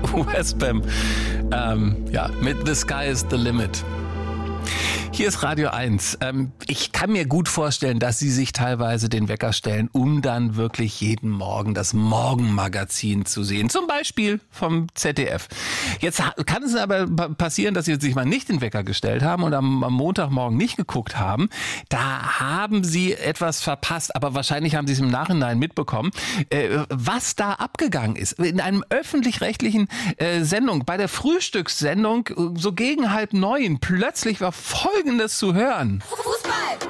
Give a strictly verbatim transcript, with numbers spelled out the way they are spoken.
Westbam. Ähm, ja, mit The Sky is the Limit. Hier ist Radio eins. Ähm, ich kann mir gut vorstellen, dass Sie sich teilweise den Wecker stellen, um dann wirklich jeden Morgen das Morgenmagazin zu sehen. Zum Beispiel vom Z D F. Jetzt kann es aber passieren, dass Sie sich mal nicht den Wecker gestellt haben und am, am Montagmorgen nicht geguckt haben. Da haben Sie etwas verpasst, aber wahrscheinlich haben Sie es im Nachhinein mitbekommen, äh, was da abgegangen ist. In einem öffentlich-rechtlichen äh, Sendung, bei der Frühstückssendung, so gegen halb neun, plötzlich war Folgendes zu hören. Fußball!